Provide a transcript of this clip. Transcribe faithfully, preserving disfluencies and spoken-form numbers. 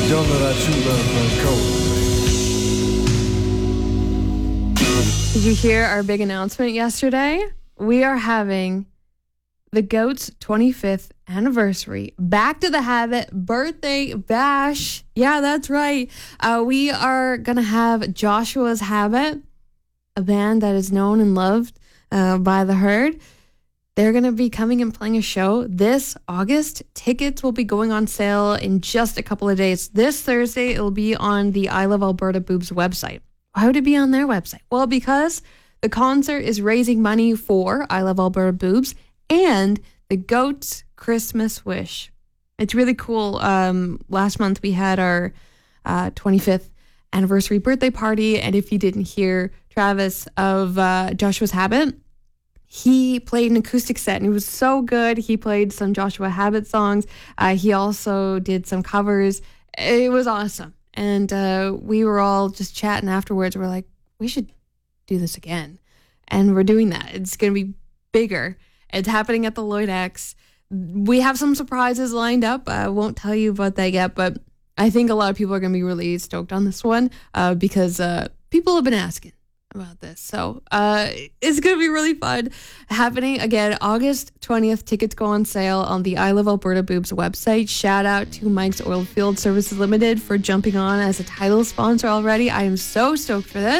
Don't let our true love run cold. Did you hear our big announcement yesterday? We are having the GOAT's twenty-fifth anniversary Back to the Habit birthday bash. Yeah, that's right. Uh, we are going to have Joshua's Habit, a band that is known and loved uh, by the herd. They're going to be coming and playing a show this August. Tickets will be going on sale in just a couple of days. This Thursday, it'll be on the I Love Alberta Boobs website. Why would it be on their website? Well, because the concert is raising money for I Love Alberta Boobs and the GOAT's Christmas Wish. It's really cool. Um, last month, we had our uh, twenty-fifth anniversary birthday party. And if you didn't hear Travis of uh, Joshua's Habit, he played an acoustic set and it was so good. He played some Joshua Habit songs. Uh, he also did some covers. It was awesome. And uh, we were all just chatting afterwards. We're like, we should do this again. And we're doing that. It's going to be bigger. It's happening at the Lloyd X. We have some surprises lined up. I won't tell you about that yet, but I think a lot of people are going to be really stoked on this one uh, because uh, people have been asking about this. So uh, it's going to be really fun. Happening again, August twentieth. Tickets go on sale on the I Love Alberta Boobs website. Shout out to Mike's Oilfield Services Limited for jumping on as a title sponsor already. I am so stoked for this.